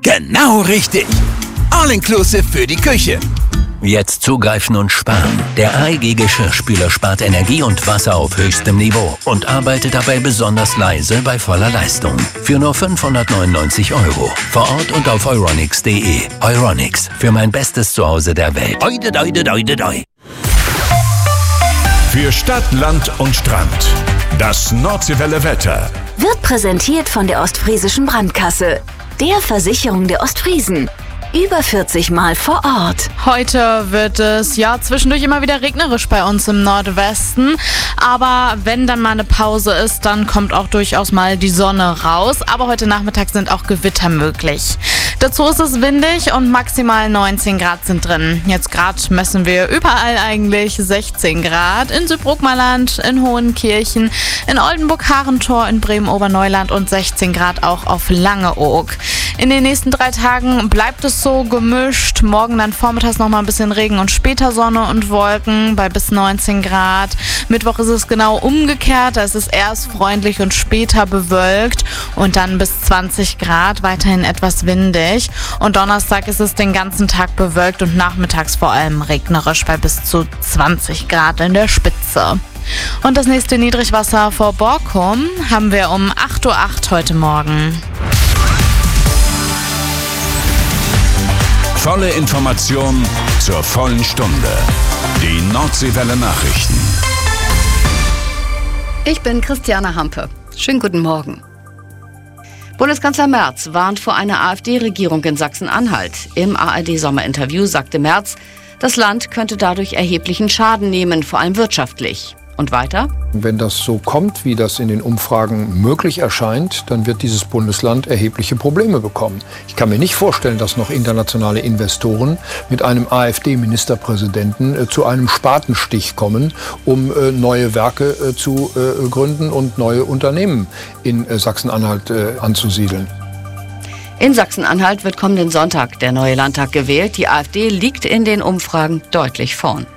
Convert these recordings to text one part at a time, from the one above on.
Genau richtig. All-inclusive für die Küche. Jetzt zugreifen und sparen. Der AEG Geschirrspüler spart Energie und Wasser auf höchstem Niveau und arbeitet dabei besonders leise bei voller Leistung. Für nur 599 €. Vor Ort und auf euronics.de. Euronics, für mein bestes Zuhause der Welt. Oide, oide, oide, oide. Für Stadt, Land und Strand. Das Nordseewelle Wetter. Wird präsentiert von der Ostfriesischen Brandkasse, der Versicherung der Ostfriesen. Über 40 Mal vor Ort. Heute wird es zwischendurch immer wieder regnerisch bei uns im Nordwesten. Aber wenn dann mal eine Pause ist, dann kommt auch durchaus mal die Sonne raus. Aber heute Nachmittag sind auch Gewitter möglich. Dazu ist es windig und maximal 19 Grad sind drin. Jetzt gerade messen wir überall eigentlich 16 Grad. In Südbrookmerland, in Hohenkirchen, in Oldenburg-Harentor, in Bremen-Oberneuland und 16 Grad auch auf Langeoog. In den nächsten 3 Tagen bleibt es so gemischt. Morgen dann vormittags noch mal ein bisschen Regen und später Sonne und Wolken bei bis 19 Grad. Mittwoch ist es genau umgekehrt. Da ist es erst freundlich und später bewölkt und dann bis 20 Grad, weiterhin etwas windig. Und Donnerstag ist es den ganzen Tag bewölkt und nachmittags vor allem regnerisch bei bis zu 20 Grad in der Spitze. Und das nächste Niedrigwasser vor Borkum haben wir um 8:08 Uhr heute Morgen. Volle Information zur vollen Stunde. Die Nordseewelle Nachrichten. Ich bin Christiane Hampe. Schönen guten Morgen. Bundeskanzler Merz warnt vor einer AfD-Regierung in Sachsen-Anhalt. Im ARD-Sommerinterview sagte Merz, das Land könnte dadurch erheblichen Schaden nehmen, vor allem wirtschaftlich. Und weiter? Wenn das so kommt, wie das in den Umfragen möglich erscheint, dann wird dieses Bundesland erhebliche Probleme bekommen. Ich kann mir nicht vorstellen, dass noch internationale Investoren mit einem AfD-Ministerpräsidenten zu einem Spatenstich kommen, um neue Werke zu gründen und neue Unternehmen in Sachsen-Anhalt anzusiedeln. In Sachsen-Anhalt wird kommenden Sonntag der neue Landtag gewählt. Die AfD liegt in den Umfragen deutlich vorn.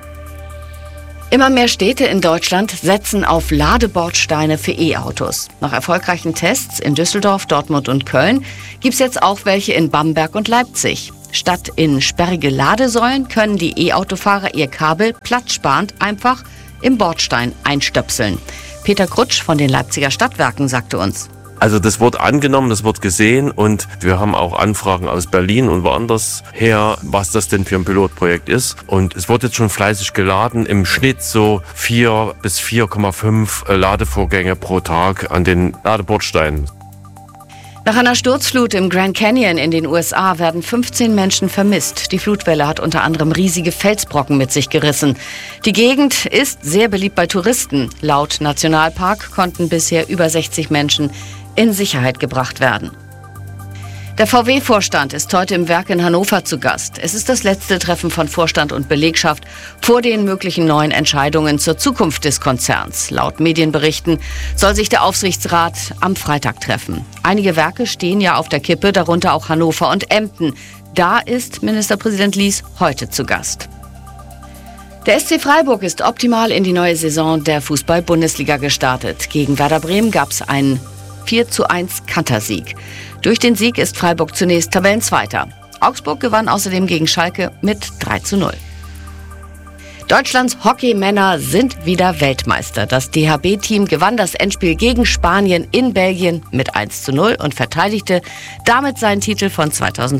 Immer mehr Städte in Deutschland setzen auf Ladebordsteine für E-Autos. Nach erfolgreichen Tests in Düsseldorf, Dortmund und Köln gibt es jetzt auch welche in Bamberg und Leipzig. Statt in sperrige Ladesäulen können die E-Autofahrer ihr Kabel platzsparend einfach im Bordstein einstöpseln. Peter Krutsch von den Leipziger Stadtwerken sagte uns: Also das wird angenommen, das wird gesehen und wir haben auch Anfragen aus Berlin und woanders her, was das denn für ein Pilotprojekt ist. Und es wird jetzt schon fleißig geladen, im Schnitt so 4 bis 4,5 Ladevorgänge pro Tag an den Ladebordsteinen. Nach einer Sturzflut im Grand Canyon in den USA werden 15 Menschen vermisst. Die Flutwelle hat unter anderem riesige Felsbrocken mit sich gerissen. Die Gegend ist sehr beliebt bei Touristen. Laut Nationalpark konnten bisher über 60 Menschen in Sicherheit gebracht werden. Der VW-Vorstand ist heute im Werk in Hannover zu Gast. Es ist das letzte Treffen von Vorstand und Belegschaft vor den möglichen neuen Entscheidungen zur Zukunft des Konzerns. Laut Medienberichten soll sich der Aufsichtsrat am Freitag treffen. Einige Werke stehen ja auf der Kippe, darunter auch Hannover und Emden. Da ist Ministerpräsident Lies heute zu Gast. Der SC Freiburg ist optimal in die neue Saison der Fußball-Bundesliga gestartet. Gegen Werder Bremen gab es einen 4:1 Kantersieg. Durch den Sieg ist Freiburg zunächst Tabellenzweiter. Augsburg gewann außerdem gegen Schalke mit 3:0. Deutschlands Hockeymänner sind wieder Weltmeister. Das DHB-Team gewann das Endspiel gegen Spanien in Belgien mit 1:0 und verteidigte damit seinen Titel von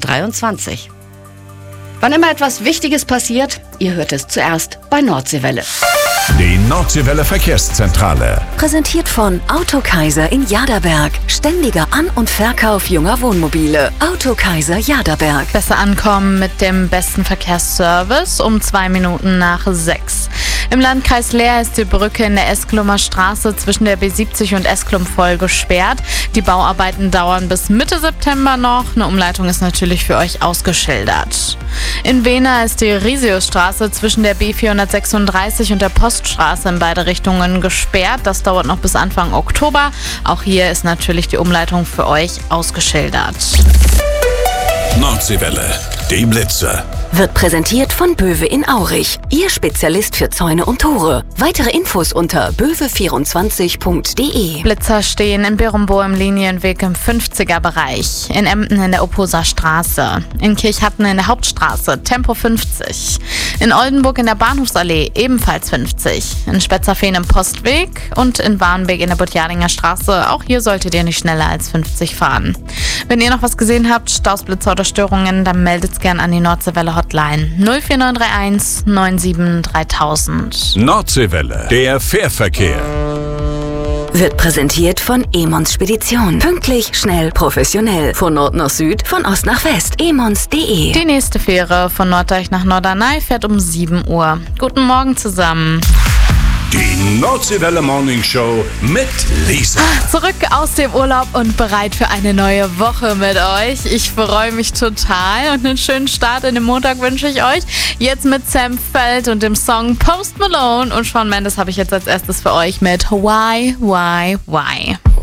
2023. Wann immer etwas Wichtiges passiert, ihr hört es zuerst bei Nordseewelle. Die Nordseewelle Verkehrszentrale. Präsentiert von Autokaiser in Jaderberg. Ständiger An- und Verkauf junger Wohnmobile. Autokaiser Jaderberg. Besser ankommen mit dem besten Verkehrsservice um 2 Minuten nach 6. Im Landkreis Leer ist die Brücke in der Esklummer Straße zwischen der B70 und Esklum voll gesperrt. Die Bauarbeiten dauern bis Mitte September noch. Eine Umleitung ist natürlich für euch ausgeschildert. In Wehner ist die Risiusstraße zwischen der B436 und der Poststraße in beide Richtungen gesperrt. Das dauert noch bis Anfang Oktober. Auch hier ist natürlich die Umleitung für euch ausgeschildert. Nordseewelle, die Blitzer. Wird präsentiert von Böwe in Aurich, Ihr Spezialist für Zäune und Tore. Weitere Infos unter böwe24.de. Blitzer stehen in Birumbo im Linienweg im 50er-Bereich, in Emden in der Oposer Straße, in Kirchhatten in der Hauptstraße, Tempo 50, in Oldenburg in der Bahnhofsallee ebenfalls 50, in Spetzerfehn im Postweg und in Warnbeek in der Budjadinger Straße. Auch hier solltet ihr nicht schneller als 50 fahren. Wenn ihr noch was gesehen habt, Staus, Blitzer oder Störungen, dann meldet's gern an die Nordseewelle Hotline 04931 97 3000. Nordseewelle, der Fährverkehr. Wird präsentiert von Emons Spedition. Pünktlich, schnell, professionell. Von Nord nach Süd, von Ost nach West. emons.de. Die nächste Fähre von Norddeich nach Norderney fährt um 7 Uhr. Guten Morgen zusammen. Die Nordseewelle Morning Show mit Lisa. Zurück aus dem Urlaub und bereit für eine neue Woche mit euch. Ich freue mich total und einen schönen Start in den Montag wünsche ich euch. Jetzt mit Sam Feld und dem Song Post Malone und Shawn Mendes habe ich jetzt als erstes für euch mit Why.